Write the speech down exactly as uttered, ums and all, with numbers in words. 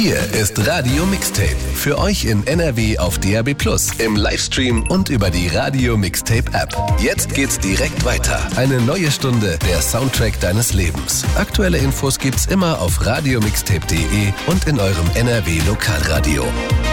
Hier ist Radio Mixtape. Für euch in N R W auf D A B plus, im Livestream und über die Radio Mixtape App. Jetzt geht's direkt weiter. Eine neue Stunde, der Soundtrack deines Lebens. Aktuelle Infos gibt's immer auf radiomixtape punkt de und in eurem N R W Lokalradio.